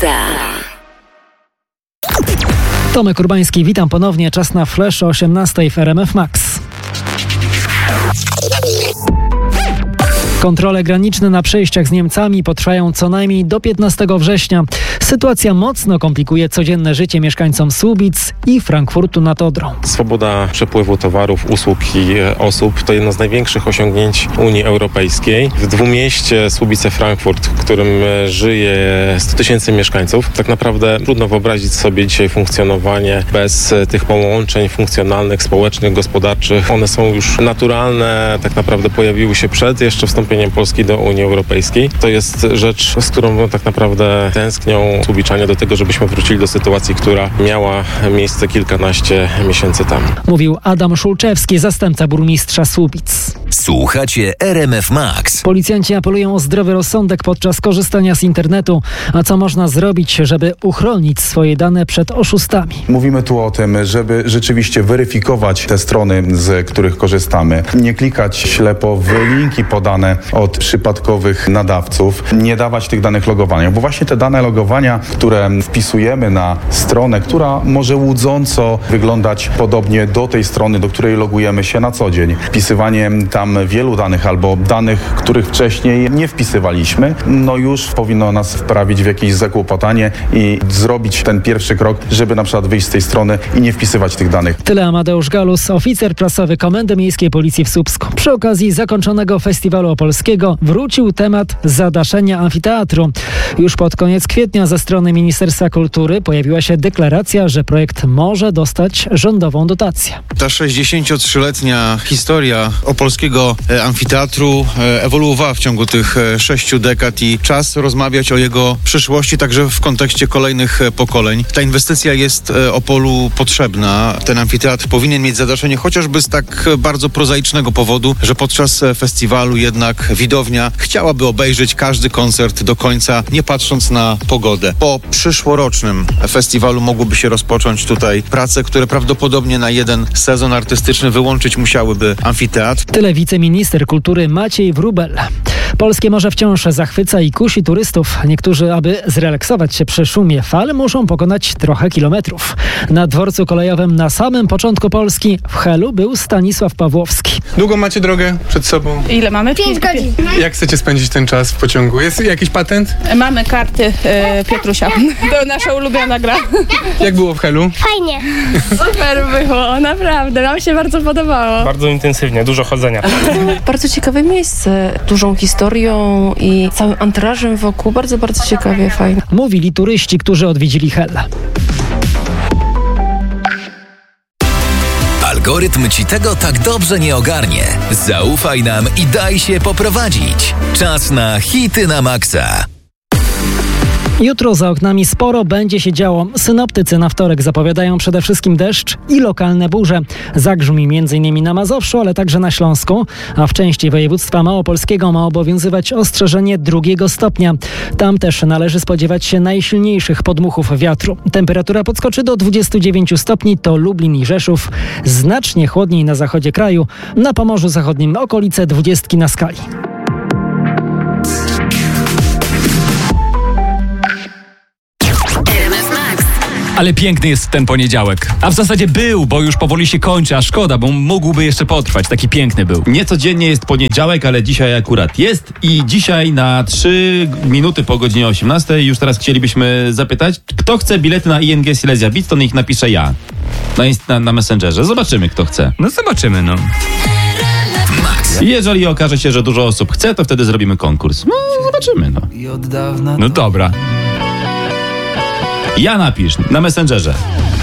Tomek Urbański, witam ponownie. Czas na Flash o 18:00 w RMF Max. Kontrole graniczne na przejściach z Niemcami potrwają co najmniej do 15 września. Sytuacja mocno komplikuje codzienne życie mieszkańcom Słubic i Frankfurtu nad Odrą. Swoboda przepływu towarów, usług i osób to jedno z największych osiągnięć Unii Europejskiej. W dwumieście Słubice-Frankfurt, w którym żyje 100 tysięcy mieszkańców, tak naprawdę trudno wyobrazić sobie dzisiaj funkcjonowanie bez tych połączeń funkcjonalnych, społecznych, gospodarczych. One są już naturalne, tak naprawdę pojawiły się przed jeszcze wstąpieniem Polski do Unii Europejskiej. To jest rzecz, z którą tak naprawdę tęsknią Słubiczanie do tego, żebyśmy wrócili do sytuacji, która miała miejsce kilkanaście miesięcy temu. Mówił Adam Szulczewski, zastępca burmistrza Słubic. Słuchacie RMF Max. Policjanci apelują o zdrowy rozsądek podczas korzystania z internetu. A co można zrobić, żeby uchronić swoje dane przed oszustami? Mówimy tu o tym, żeby rzeczywiście weryfikować te strony, z których korzystamy. Nie klikać ślepo w linki podane od przypadkowych nadawców. Nie dawać tych danych logowania, bo właśnie te dane logowania, które wpisujemy na stronę, która może łudząco wyglądać podobnie do tej strony, do której logujemy się na co dzień. Wpisywanie tam wielu danych albo danych, których wcześniej nie wpisywaliśmy, no już powinno nas wprawić w jakieś zakłopotanie i zrobić ten pierwszy krok, żeby na przykład wyjść z tej strony i nie wpisywać tych danych. Tyle Amadeusz Galus, oficer prasowy Komendy Miejskiej Policji w Słupsku. Przy okazji zakończonego Festiwalu Opolskiego wrócił temat zadaszenia amfiteatru. Już pod koniec kwietnia ze strony Ministerstwa Kultury pojawiła się deklaracja, że projekt może dostać rządową dotację. Ta 63-letnia historia opolskiego amfiteatru ewoluowała w ciągu tych 6 dekad i czas rozmawiać o jego przyszłości także w kontekście kolejnych pokoleń. Ta inwestycja jest Opolu potrzebna. Ten amfiteatr powinien mieć zadaszenie chociażby z tak bardzo prozaicznego powodu, że podczas festiwalu jednak widownia chciałaby obejrzeć każdy koncert do końca, nie patrząc na pogodę. Po przyszłorocznym festiwalu mogłyby się rozpocząć tutaj prace, które prawdopodobnie na jeden sezon artystyczny wyłączyć musiałyby amfiteatr. Tyle wiceminister kultury Maciej Wróbel. Polskie morze wciąż zachwyca i kusi turystów. Niektórzy, aby zrelaksować się przy szumie fal, muszą pokonać trochę kilometrów. Na dworcu kolejowym na samym początku Polski w Helu był Stanisław Pawłowski. Długo macie drogę przed sobą? Ile mamy? 5 godzin. Jak chcecie spędzić ten czas w pociągu? Jest jakiś patent? Mamy karty Piotrusia. To nasza ulubiona gra. Jak było w Helu? Fajnie. Super było, naprawdę. Nam się bardzo podobało. Bardzo intensywnie, dużo chodzenia. Bardzo ciekawe miejsce, dużą historią i całym anturażem wokół. Bardzo, bardzo ciekawie, fajnie. Mówili turyści, którzy odwiedzili Hel. Algorytm ci tego tak dobrze nie ogarnie. Zaufaj nam i daj się poprowadzić. Czas na hity na maksa. Jutro za oknami sporo będzie się działo. Synoptycy na wtorek zapowiadają przede wszystkim deszcz i lokalne burze. Zagrzmi m.in. na Mazowszu, ale także na Śląsku, a w części województwa małopolskiego ma obowiązywać ostrzeżenie 2 stopnia. Tam też należy spodziewać się najsilniejszych podmuchów wiatru. Temperatura podskoczy do 29 stopni, to Lublin i Rzeszów. Znacznie chłodniej na zachodzie kraju, na Pomorzu Zachodnim okolice 20 na skali. Ale piękny jest ten poniedziałek. A w zasadzie był, bo już powoli się kończy, a szkoda, bo mógłby jeszcze potrwać. Taki piękny był. Niecodziennie jest poniedziałek, ale dzisiaj akurat jest i dzisiaj na 3 minuty po godzinie 18 już teraz chcielibyśmy zapytać, kto chce bilety na ING Silesia Beat, to niech napisze ja. Na Messengerze. Zobaczymy, kto chce. No zobaczymy, no. I jeżeli okaże się, że dużo osób chce, to wtedy zrobimy konkurs. No, zobaczymy, no. No dobra. Ja napisz na Messengerze.